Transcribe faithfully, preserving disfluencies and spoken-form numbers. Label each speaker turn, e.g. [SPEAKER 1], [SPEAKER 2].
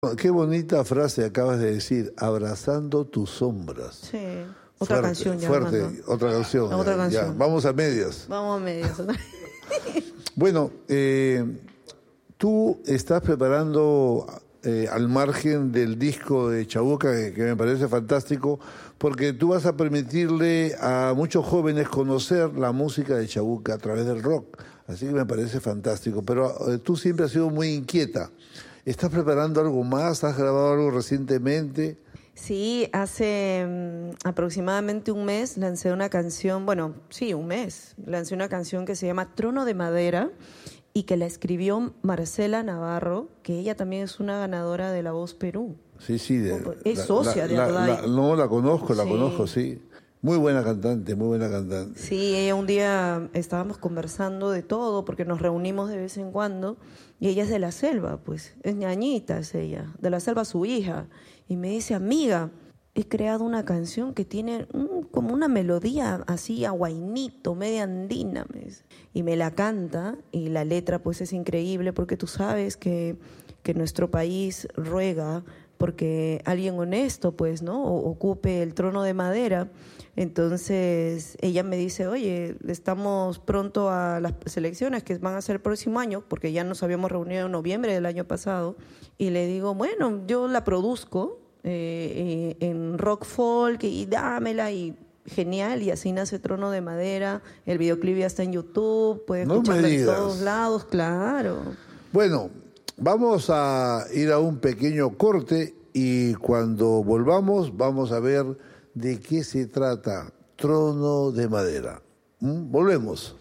[SPEAKER 1] Qué bonita frase acabas de decir, abrazando tus sombras.
[SPEAKER 2] Sí, otra fuerte, canción ya.
[SPEAKER 1] Fuerte,
[SPEAKER 2] Armando.
[SPEAKER 1] otra canción.
[SPEAKER 2] La otra
[SPEAKER 1] ya,
[SPEAKER 2] canción.
[SPEAKER 1] Ya. Vamos a medias.
[SPEAKER 2] Vamos a medias.
[SPEAKER 1] Bueno, eh, tú estás preparando eh, al margen del disco de Chabuca, que, que me parece fantástico, porque tú vas a permitirle a muchos jóvenes conocer la música de Chabuca a través del rock. Así que me parece fantástico. Pero eh, tú siempre has sido muy inquieta. ¿Estás preparando algo más? ¿Has grabado algo recientemente?
[SPEAKER 2] Sí, hace um, aproximadamente un mes lancé una canción, bueno, sí, un mes, lancé una canción que se llama Trono de Madera y que la escribió Marcela Navarro, que ella también es una ganadora de La Voz Perú.
[SPEAKER 1] Sí, sí. De,
[SPEAKER 2] es
[SPEAKER 1] la,
[SPEAKER 2] socia
[SPEAKER 1] la,
[SPEAKER 2] de
[SPEAKER 1] la,
[SPEAKER 2] Ardai.
[SPEAKER 1] la, No, la conozco, la
[SPEAKER 2] sí.
[SPEAKER 1] conozco, sí. Muy buena cantante, muy buena cantante.
[SPEAKER 2] Sí, ella un día estábamos conversando de todo, porque nos reunimos de vez en cuando, y ella es de la selva, pues, es ñañita, es ella, de la selva su hija, y me dice, amiga, he creado una canción que tiene un, como una melodía así a guainito, media andina, me dice. Y me la canta, y la letra pues es increíble, porque tú sabes que, que nuestro país ruega porque alguien honesto, pues, ¿no?, o, ocupe el trono de madera. Entonces ella me dice, oye, estamos pronto a las elecciones que van a ser el próximo año, porque ya nos habíamos reunido en noviembre del año pasado, y le digo, bueno, yo la produzco eh, eh, en rock folk y dámela, y genial, y así nace Trono de Madera. El videoclip ya está en YouTube, puedes
[SPEAKER 1] no
[SPEAKER 2] escucharlo en todos lados, claro.
[SPEAKER 1] Bueno, vamos a ir a un pequeño corte y cuando volvamos vamos a ver de qué se trata Trono de Madera. ¿Mm? Volvemos.